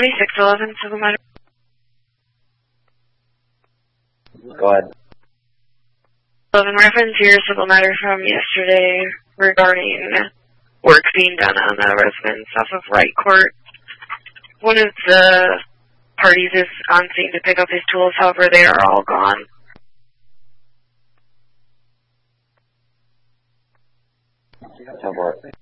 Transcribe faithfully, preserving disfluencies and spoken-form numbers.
County six eleven, civil matter. Go ahead. eleven, reference your civil matter from yesterday regarding work being done on a residence off of Wright Court. One of the parties is on scene to pick up his tools, however, they are all gone. Ten four.